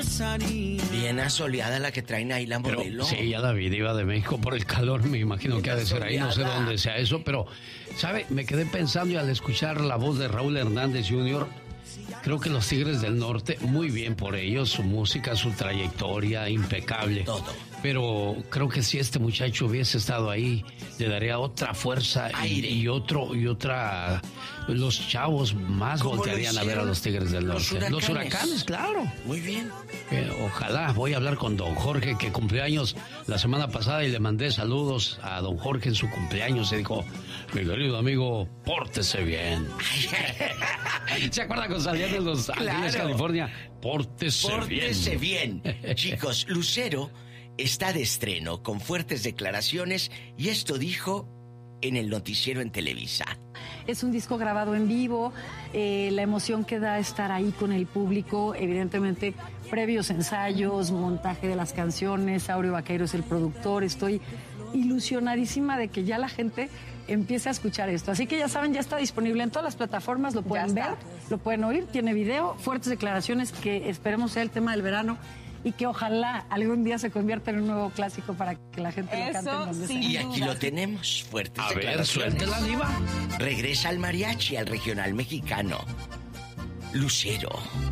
pasaría. Bien asoleada la que traen ahí la modelo. Sí, ya la vi, Diva de México, por el calor, me imagino que ha de ser ahí, no sé dónde sea eso, pero, ¿sabe? Me quedé pensando y al escuchar la voz de Raúl Hernández Jr., creo que los Tigres del Norte, muy bien por ellos, su música, su trayectoria, impecable. Todo. Pero creo que si este muchacho hubiese estado ahí, le daría otra fuerza y otra. Los chavos más voltearían a ver a los Tigres del Norte. Los huracanes, claro. Muy bien. Ojalá, voy a hablar con don Jorge, que cumplió años la semana pasada y le mandé saludos a don Jorge en su cumpleaños. Se dijo, mi querido amigo, pórtese bien. ¿Se acuerda cuando salían de Los Ángeles, California? Pórtese bien. Chicos, Lucero está de estreno con fuertes declaraciones y esto dijo en el noticiero en Televisa. Es un disco grabado en vivo, la emoción que da estar ahí con el público, evidentemente previos ensayos, montaje de las canciones, Aureo Vaqueiro es el productor, estoy ilusionadísima de que ya la gente empiece a escuchar esto. Así que ya saben, ya está disponible en todas las plataformas, lo pueden ver, lo pueden oír, tiene video, fuertes declaraciones que esperemos sea el tema del verano y que ojalá algún día se convierta en un nuevo clásico para que la gente lo cante en donde sea. Y aquí lo tenemos, fuertes declaraciones. A ver, suéltela, Diva. Regresa al mariachi, al regional mexicano. Lucero.